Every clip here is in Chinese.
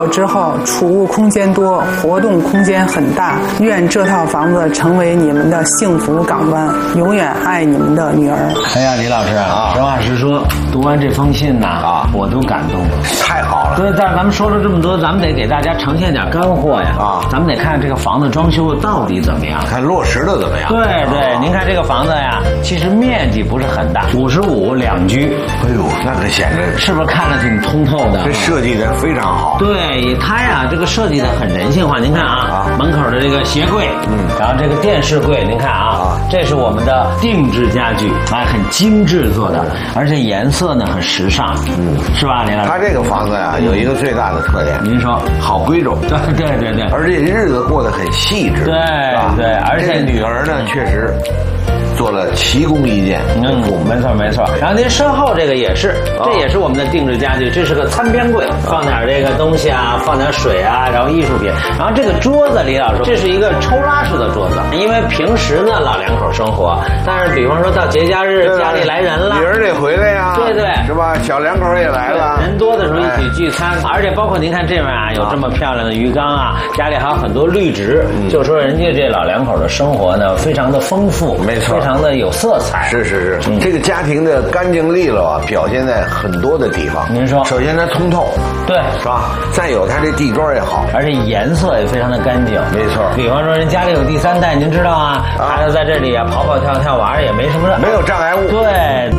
之后储物空间多，活动空间很大，愿这套房子成为你们的幸福港湾，永远爱你们的女儿。 哎呀，李老师啊，实话实说，读完这封信呐，我都感动了， 太好了。 对，但是咱们说了这么多，咱们得给大家呈现点干货呀咱们得看这个房子装修到底怎么样， 看落实的怎么样。 对对，您看这个房子呀，其实面积不是很大，55两居。 哎呦，那可显得是不是看着挺通透的？ 这设计的非常好。 对，它呀，这个设计的很人性化。您看门口的这个鞋柜，然后这个电视柜，您看这是我们的定制家具，很精致做的，而且颜色呢很时尚，是吧，林老师？ 它这个房子呀，有一个最大的特点， 您说好规整， 对， 而且日子过得很细致， 对，而且女儿呢确实做了奇功一件， 没错。然后您身后这个也是，这也是我们的定制家具，这是个餐边柜，放点这个东西啊，放点水啊，然后艺术品。然后这个桌子，李老师，这是一个抽拉式的桌子，因为平时呢老两口生活，但是比方说到节假日家里来人了， 女儿得回来呀， 对， 是吧？小两口也来了， 人多的时候一起聚餐，而且包括您看这边有这么漂亮的鱼缸啊，家里还有很多绿植，就说人家这老两口的生活呢非常的丰富， 没错， 非常的有色彩。 是，这个家庭的干净利落表现在很多的地方。 您说， 首先它通透， 对， 是吧？再有它这地砖也好， 而且颜色也非常的干净。 没错， 比方说人家里有第三代，您知道孩子在这里跑跑跳跳玩也没什么事， 没有障碍物。 对。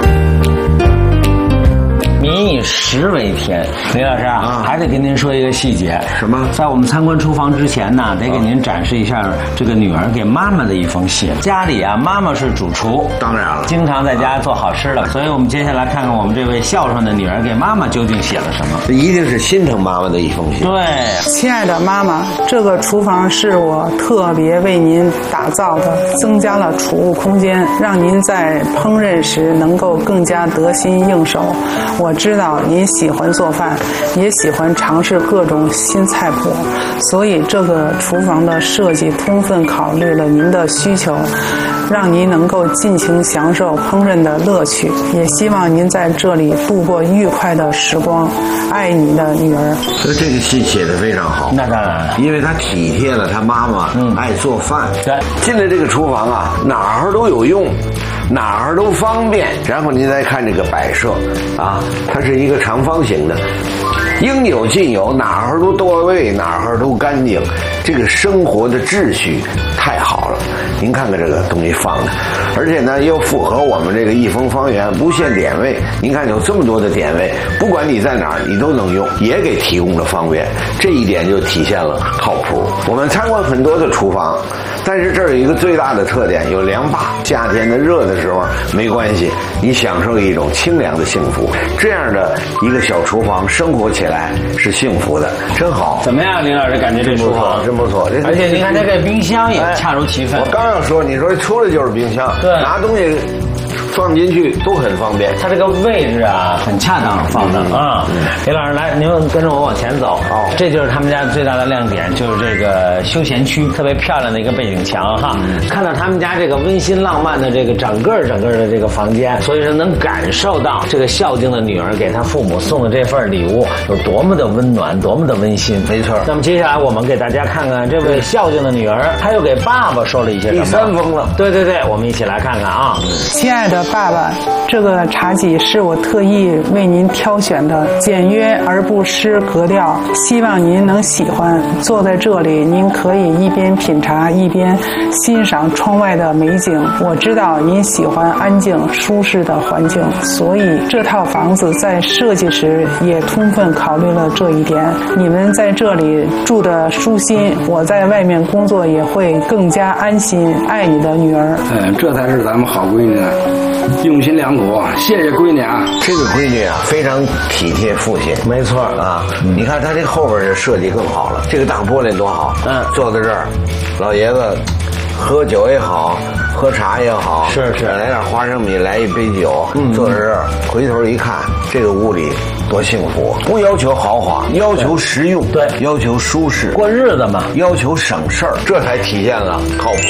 民以食为天，李老师还得跟您说一个细节。 什么？ 在我们参观厨房之前呢，得给您展示一下这个女儿给妈妈的一封信。家里妈妈是主厨， 当然了， 经常在家做好吃的，所以我们接下来看看我们这位孝顺的女儿给妈妈究竟写了什么。 这一定是心疼妈妈的一封信。 对， 亲爱的妈妈，这个厨房是我特别为您打造的，增加了储物空间，让您在烹饪时能够更加得心应手。我知道您喜欢做饭，也喜欢尝试各种新菜谱，所以这个厨房的设计充分考虑了您的需求，让您能够尽情享受烹饪的乐趣。也希望您在这里度过愉快的时光。爱你的女儿。 所以这个信写得非常好。 那当然了， 因为他体贴了他妈妈爱做饭。 对， 进了这个厨房哪儿都有用，哪儿都方便。然后您再看这个摆设它是一个长方形的，应有尽有，哪儿都到位，哪儿都干净。这个生活的秩序太好了。您看看这个东西放的，而且呢又符合我们这个益丰方圆无限点位。您看有这么多的点位，不管你在哪儿你都能用，也给提供了方便，这一点就体现了靠谱。我们参观很多的厨房，但是这儿有一个最大的特点，有凉坝。夏天的热的时候没关系，你享受一种清凉的幸福。这样的一个小厨房生活起来是幸福的，真好。 怎么样，林老师？感觉这厨房真不错。 而且您看这个冰箱也恰如其分。 我刚要说，你说出来就是冰箱， 对， 拿东西放进去都很方便。 它这个位置很恰当放的林老师来，您跟着我往前走。这就是他们家最大的亮点，就是这个休闲区，特别漂亮的一个背景墙看到他们家这个温馨浪漫的这个整个的这个房间，所以说能感受到这个孝敬的女儿给她父母送的这份礼物有多么的温暖，多么的温馨。 没错。 那么接下来我们给大家看看这位孝敬的女儿，她又给爸爸说了一些什么。 第三封了。 对，我们一起来看看亲爱的爸爸，这个茶几是我特意为您挑选的，简约而不失格调，希望您能喜欢。坐在这里，您可以一边品茶一边欣赏窗外的美景。我知道您喜欢安静舒适的环境，所以这套房子在设计时也充分考虑了这一点。你们在这里住得舒心，我在外面工作也会更加安心。爱你的女儿。 这才是咱们好闺女，用心良苦，谢谢闺女啊！ 这个闺女非常体贴父亲， 没错你看她这后边的设计更好了，这个大玻璃多好。坐在这儿，老爷子喝酒也好，喝茶也好， 是来点花生米，来一杯酒，坐在这儿，回头一看，这个屋里多幸福！不要求豪华，要求实用， 对， 要求舒适， 过日子嘛， 要求省事儿，这才体现了靠谱。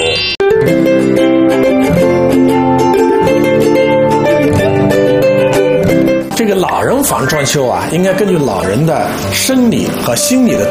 这个老人房装修啊，应该根据老人的生理和心理的